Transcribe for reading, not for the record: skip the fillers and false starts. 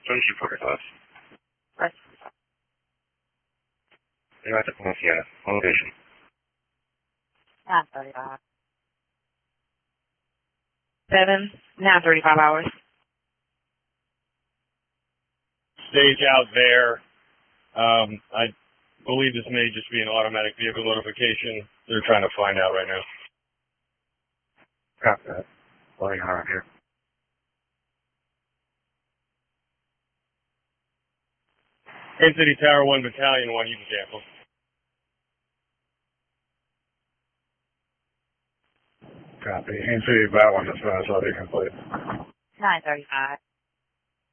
24 Right. Arrived at Point Sierra. Location. 9:35. 9:35 hours. Stage out there. I believe this may just be an automatic vehicle notification. They're trying to find out right now. Copy that. Loading around here. Kansas City Tower 1 Battalion 1, you can cancel. Copy. Kansas City Bat 1 dispatch, loading complete. 9:35.